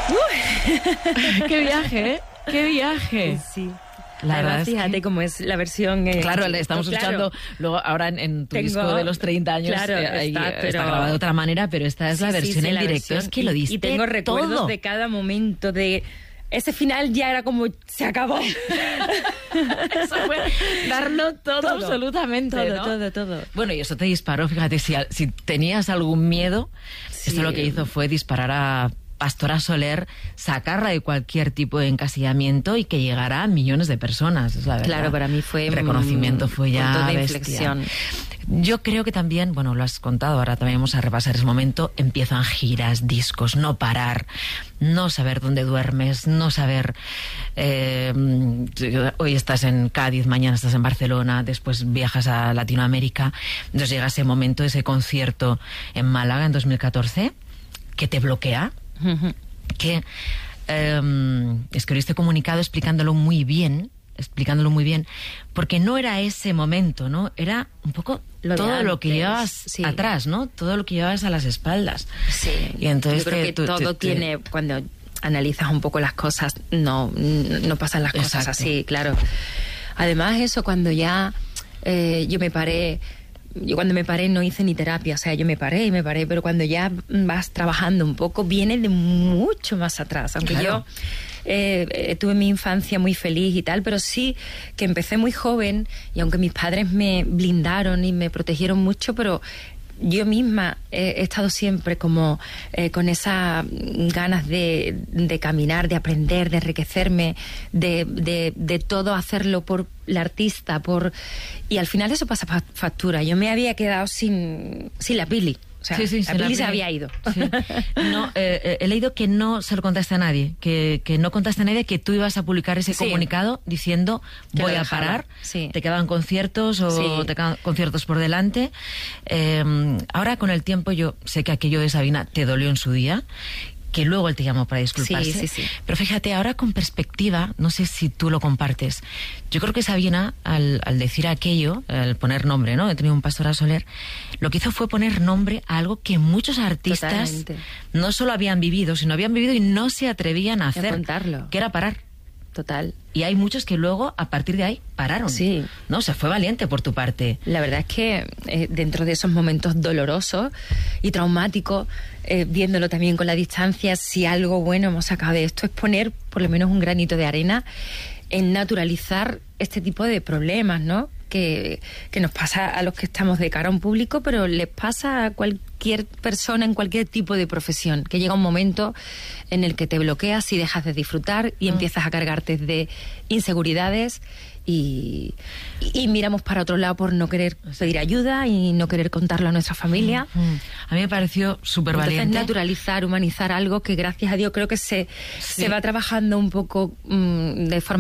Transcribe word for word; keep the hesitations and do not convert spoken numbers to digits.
Uh. ¡Qué viaje, eh! ¡Qué viaje! Sí. La Además, verdad es fíjate que... cómo es la versión... Eh, claro, le estamos claro. escuchando luego ahora en, en tu Tengo... disco de los treinta años. Claro, eh, ahí, está, eh, pero... está grabado de otra manera, pero esta es sí, la versión sí, sí, en la directo. versión, Es que lo diste y, y tengo recuerdos todo. de cada momento, de... Ese final ya era como, se acabó. Eso fue darlo todo, todo absolutamente, todo, ¿no? todo, todo. Bueno, y eso te disparó, fíjate, si, si tenías algún miedo, sí. Esto lo que hizo fue disparar a Pastora Soler, sacarla de cualquier tipo de encasillamiento y que llegara a millones de personas, es la verdad. Claro, para mí fue... El reconocimiento fue ya punto de bestia. inflexión. Yo creo que también, bueno, lo has contado, ahora también vamos a repasar ese momento, empiezan giras, discos, no parar, no saber dónde duermes, no saber... Eh, hoy estás en Cádiz, mañana estás en Barcelona, después viajas a Latinoamérica, entonces llega ese momento, ese concierto en Málaga en dos mil catorce, que te bloquea, uh-huh. que eh, escribiste comunicado explicándolo muy bien, explicándolo muy bien, porque no era ese momento, ¿no? Era un poco lo todo antes, lo que llevabas sí. atrás, ¿no? Todo lo que llevabas a las espaldas. Sí. Y entonces yo creo te, que tú, todo te, tiene, te... cuando analizas un poco las cosas, no, no pasan las cosas Exacto. así, claro. Además eso, cuando ya eh, yo me paré, yo cuando me paré no hice ni terapia, o sea, yo me paré y me paré, pero cuando ya vas trabajando un poco, viene de mucho más atrás, aunque claro. yo eh, tuve mi infancia muy feliz y tal, pero sí que empecé muy joven y aunque mis padres me blindaron y me protegieron mucho, pero yo misma he, he estado siempre como eh, con esas ganas de, de caminar, de aprender, de enriquecerme, de, de, de todo hacerlo por la artista, por y al final eso pasa factura. Yo me había quedado sin, sin la Pili. O sea, sí, sí, la Pili la se había ido. Sí. No, eh, he leído que no se lo contaste a nadie, que, que no contaste a nadie que tú ibas a publicar ese sí. comunicado diciendo que voy a parar, sí. te quedaban conciertos o sí. te quedan conciertos por delante. Eh, ahora con el tiempo yo sé que aquello de Sabina te dolió en su día, que luego él te llamó para disculparse. Sí, sí, sí. Pero fíjate, ahora con perspectiva, no sé si tú lo compartes, yo creo que Sabina, al, al decir aquello, al poner nombre, ¿no? He tenido un Pastora Soler, lo que hizo fue poner nombre a algo que muchos artistas Totalmente. no solo habían vivido, sino habían vivido y no se atrevían a hacer. A contarlo. Que era parar. Total. Y hay muchos que luego, a partir de ahí, pararon. Sí. ¿No? O sea, fue valiente por tu parte. La verdad es que eh, dentro de esos momentos dolorosos y traumáticos, eh, viéndolo también con la distancia, si algo bueno hemos sacado de esto es poner por lo menos un granito de arena en naturalizar este tipo de problemas, ¿no? Que, que nos pasa a los que estamos de cara a un público, pero les pasa a cualquier persona en cualquier tipo de profesión, que llega un momento en el que te bloqueas y dejas de disfrutar y mm. empiezas a cargarte de inseguridades y, y, y miramos para otro lado por no querer pedir ayuda y no querer contarlo a nuestra familia. Mm. A mí me pareció súper valiente. Entonces naturalizar, humanizar algo que gracias a Dios creo que se, sí. se va trabajando un poco mmm, de forma